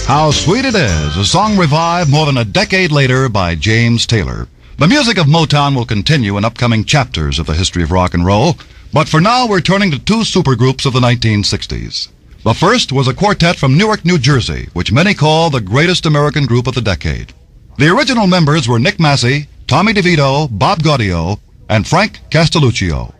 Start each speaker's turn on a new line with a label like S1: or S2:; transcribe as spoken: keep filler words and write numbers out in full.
S1: How Sweet It Is, a song revived more than a decade later by James Taylor. The music of Motown will continue in upcoming chapters of the history of rock and roll, but for now we're turning to two supergroups of the nineteen sixties. The first was a quartet from Newark, New Jersey, which many call the greatest American group of the decade. The original members were Nick Massey, Tommy DeVito, Bob Gaudio, and Frank Castelluccio.